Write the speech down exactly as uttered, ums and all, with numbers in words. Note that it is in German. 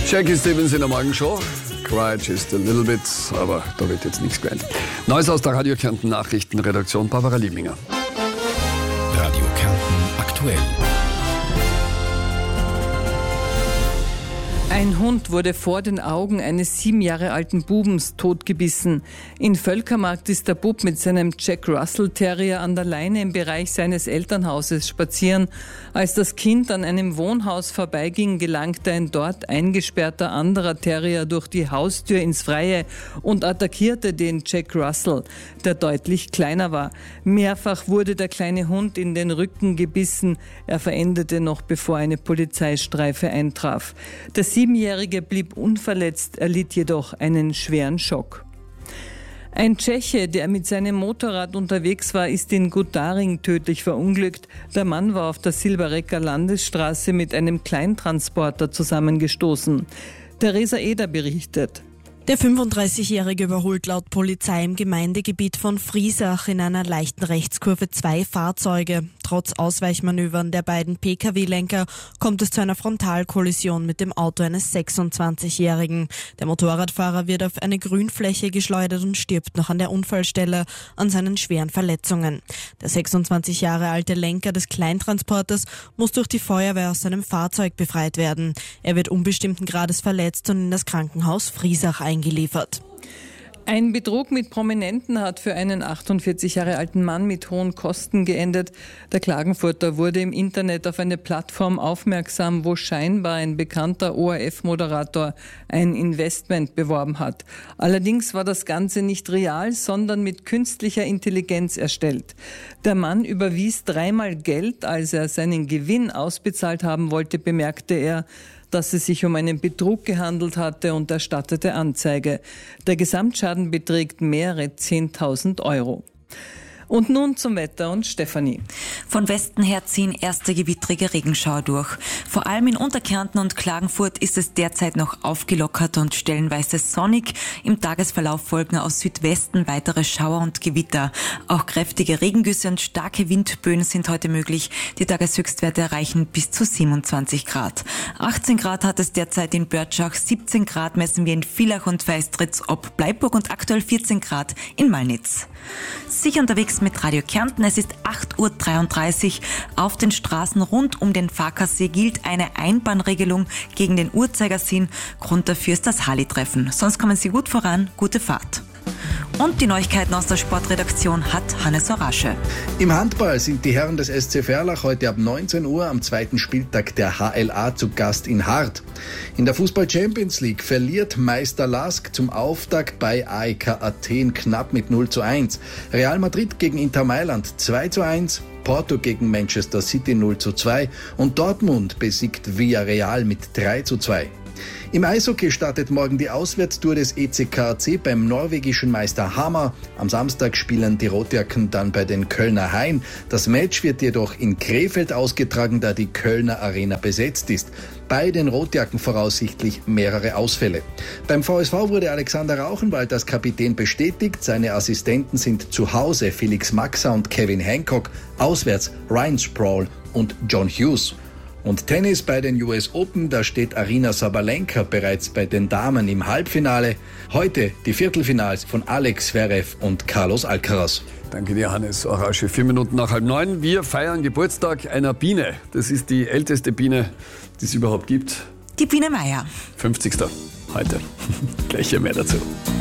Jackie Stevens in der Morgenshow. Cry just a little bit, aber da wird jetzt nichts gemeint. Neues aus der Radio Kärnten Nachrichtenredaktion, Barbara Liebinger. Radio Kärnten aktuell. Ein Hund wurde vor den Augen eines sieben Jahre alten Bubens totgebissen. In Völkermarkt ist der Bub mit seinem Jack Russell Terrier an der Leine im Bereich seines Elternhauses spazieren. Als das Kind an einem Wohnhaus vorbeiging, gelangte ein dort eingesperrter anderer Terrier durch die Haustür ins Freie und attackierte den Jack Russell, der deutlich kleiner war. Mehrfach wurde der kleine Hund in den Rücken gebissen. Er verendete noch, bevor eine Polizeistreife eintraf. Der Siebenjährige blieb unverletzt, erlitt jedoch einen schweren Schock. Ein Tscheche, der mit seinem Motorrad unterwegs war, ist in Gutaring tödlich verunglückt. Der Mann war auf der Silberecker Landesstraße mit einem Kleintransporter zusammengestoßen. Theresa Eder berichtet. Der fünfunddreißigjährige überholt laut Polizei im Gemeindegebiet von Friesach in einer leichten Rechtskurve zwei Fahrzeuge. Trotz Ausweichmanövern der beiden P K W-Lenker kommt es zu einer Frontalkollision mit dem Auto eines sechsundzwanzigjährigen. Der Motorradfahrer wird auf eine Grünfläche geschleudert und stirbt noch an der Unfallstelle an seinen schweren Verletzungen. Der sechsundzwanzig Jahre alte Lenker des Kleintransporters muss durch die Feuerwehr aus seinem Fahrzeug befreit werden. Er wird unbestimmten Grades verletzt und in das Krankenhaus Friesach eingeliefert. Ein Betrug mit Prominenten hat für einen achtundvierzig Jahre alten Mann mit hohen Kosten geendet. Der Klagenfurter wurde im Internet auf eine Plattform aufmerksam, wo scheinbar ein bekannter O R F-Moderator ein Investment beworben hat. Allerdings war das Ganze nicht real, sondern mit künstlicher Intelligenz erstellt. Der Mann überwies dreimal Geld, als er seinen Gewinn ausbezahlt haben wollte, bemerkte er, dass es sich um einen Betrug gehandelt hatte und erstattete Anzeige. Der Gesamtschaden beträgt mehrere zehntausend Euro. Und nun zum Wetter und Stefanie. Von Westen her ziehen erste gewittrige Regenschauer durch. Vor allem in Unterkärnten und Klagenfurt ist es derzeit noch aufgelockert und stellenweise sonnig. Im Tagesverlauf folgen aus Südwesten weitere Schauer und Gewitter. Auch kräftige Regengüsse und starke Windböen sind heute möglich. Die Tageshöchstwerte erreichen bis zu siebenundzwanzig Grad. achtzehn Grad hat es derzeit in Börtschach, siebzehn Grad messen wir in Villach und Feistritz ob Bleiburg und aktuell vierzehn Grad in Malnitz. Sicher unterwegs mit Radio Kärnten. Es ist acht Uhr dreiunddreißig. Auf den Straßen rund um den Farkasee gilt eine Einbahnregelung gegen den Uhrzeigersinn. Grund dafür ist das Halli-Treffen. Sonst kommen Sie gut voran. Gute Fahrt. Und die Neuigkeiten aus der Sportredaktion hat Hannes Orasche. Im Handball sind die Herren des S C Verlach heute ab neunzehn Uhr am zweiten Spieltag der H L A zu Gast in Hart. In der Fußball-Champions League verliert Meister Lask zum Auftakt bei A E K Athen knapp mit null zu eins. Real Madrid gegen Inter Mailand zwei zu eins. Porto gegen Manchester City null zu zwei und Dortmund besiegt Villarreal mit drei zu zwei. Im Eishockey startet morgen die Auswärtstour des E C K A C beim norwegischen Meister Hamar. Am Samstag spielen die Rotjacken dann bei den Kölner Hain. Das Match wird jedoch in Krefeld ausgetragen, da die Kölner Arena besetzt ist. Bei den Rotjacken voraussichtlich mehrere Ausfälle. Beim V S V wurde Alexander Rauchenwald als Kapitän bestätigt. Seine Assistenten sind zu Hause Felix Maxa und Kevin Hancock, auswärts Ryan Sproul und John Hughes. Und Tennis bei den U S Open, da steht Aryna Sabalenka bereits bei den Damen im Halbfinale. Heute die Viertelfinals von Alex Zverev und Carlos Alcaraz. Danke dir, Hannes Orasche. Vier Minuten nach halb neun. Wir feiern Geburtstag einer Biene. Das ist die älteste Biene, die es überhaupt gibt. Die Biene Meier. fünfzigster heute. Gleich hier mehr dazu.